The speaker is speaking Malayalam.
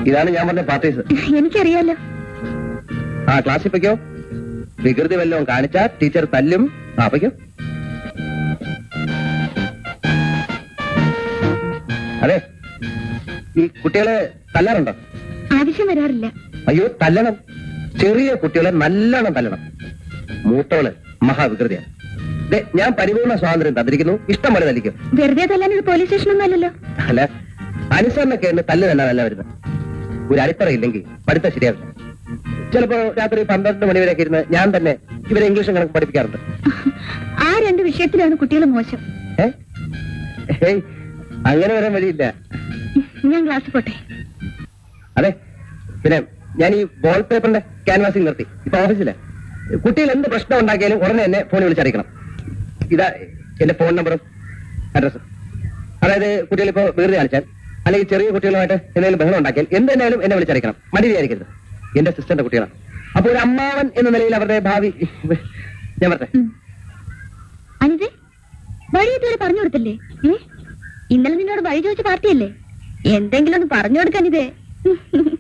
ഇതാണ് ഞാൻ പറഞ്ഞ പാർട്ടീസ്. എനിക്കറിയാലോ. ആ ക്ലാസ്സിൽ പൊയ്ക്കോ. വികൃതി വല്ലതും കാണിച്ചാ ടീച്ചർ തല്ലും. ആ പൊയ്ക്കോ. അതെ, ഈ കുട്ടികളെ തല്ലാറുണ്ടോ? ആവശ്യം വരാറില്ല. അയ്യോ തല്ലണം. ചെറിയ കുട്ടികളെ നല്ലോണം തല്ലണം. മൂത്തവള് മഹാവികൃതിയാണ്. ഞാൻ പരിപൂർണ സ്വാതന്ത്ര്യം തന്നിരിക്കുന്നു. ഇഷ്ടം പോലെ തല്ലിക്കും. വെറുതെ തല്ലാൻ ഒരു പോലീസ് സ്റ്റേഷനൊന്നും അല്ലല്ലോ. അല്ല, അനുസരണൊക്കെ തല്ല് തല്ലാനല്ല വരുന്നത്. ഒരു അടിത്തറ ഇല്ലെങ്കിൽ പഠിത്തം ശരിയാവില്ല. ചിലപ്പോ രാത്രി 12 മണി വരെയൊക്കെ ഇരുന്ന് ഞാൻ തന്നെ ഇവരെ ഇംഗ്ലീഷും കണക്ക് പഠിപ്പിക്കാറുണ്ട്. ആ 2 വിഷയത്തിലാണ് കുട്ടികൾ മോശം. ഏയ് അങ്ങനെ വരാൻ വഴിയില്ല. ഞാൻ ക്ലാസ്സിൽ പോട്ടെ. അതെ, പിന്നെ ഞാൻ ഈ ബോൾ പേപ്പറിന്റെ ക്യാൻവാസിംഗ് നിർത്തി. ഇപ്പൊ ഓഫീസിലെ കുട്ടികൾ എന്ത് പ്രശ്നം ഉണ്ടാക്കിയാലും ഉടനെ എന്നെ ഫോണിൽ വിളിച്ചറിയിക്കണം. ഇതാ എന്റെ ഫോൺ നമ്പറും അഡ്രസ്സും. അതായത് കുട്ടികളിപ്പോ വികൃതി കാണിച്ചാൽ അല്ലെങ്കിൽ ചെറിയ കുട്ടികളുമായിട്ട് എന്തെങ്കിലും ബഹളം ഉണ്ടാക്കിയാൽ എന്തെന്നാലും എന്നെ വിളിച്ചറിയിക്കണം. മടി വിചാരിക്കരുത്. എന്റെ സിസ്റ്ററിന്റെ കുട്ടികളാണ്. അപ്പൊ ഒരു അമ്മാവൻ എന്ന നിലയിൽ അവരുടെ ഭാവി ഞാൻ പറഞ്ഞേ. അനിതേ, വഴി ഇതുവരെ പറഞ്ഞു കൊടുത്തില്ലേ? ഇന്നലെ നിന്നോട് വഴി ചോദിച്ച പാർട്ടിയല്ലേ? എന്തെങ്കിലും ഒന്ന് പറഞ്ഞു കൊടുക്കാനിതേ.